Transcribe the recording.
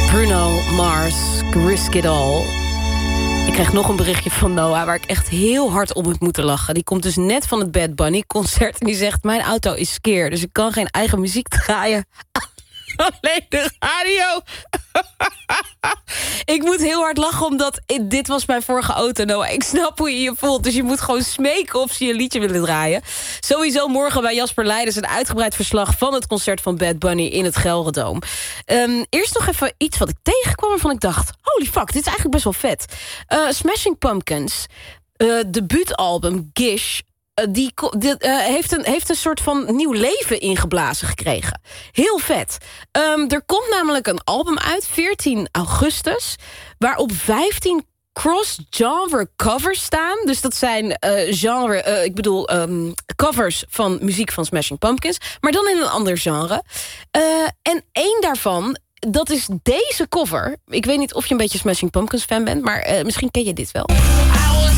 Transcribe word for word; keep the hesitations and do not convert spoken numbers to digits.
Bruno Mars, Risk It All. Ik krijg nog een berichtje van Noah waar ik echt heel hard om heb moeten lachen. Die komt dus net van het Bad Bunny concert en die zegt: mijn auto is skeer, dus ik kan geen eigen muziek draaien. Alleen de radio. Ik moet heel hard lachen, omdat dit was mijn vorige auto, Noah. Ik snap hoe je je voelt, dus je moet gewoon smeken of ze je liedje willen draaien. Sowieso morgen bij Jasper Leidens een uitgebreid verslag van het concert van Bad Bunny in het Gelredome. Um, eerst nog even iets wat ik tegenkwam waarvan ik dacht: holy fuck, dit is eigenlijk best wel vet. Uh, Smashing Pumpkins, uh, debuutalbum Gish, Die, die uh, heeft, een, heeft een soort van nieuw leven ingeblazen gekregen. Heel vet. Um, er komt namelijk een album uit, veertien augustus... waarop vijftien cross-genre covers staan. Dus dat zijn uh, genre, uh, ik bedoel, um, covers van muziek van Smashing Pumpkins... maar dan in een ander genre. Uh, en één daarvan, dat is deze cover. Ik weet niet of je een beetje Smashing Pumpkins fan bent... maar uh, misschien ken je dit wel. I was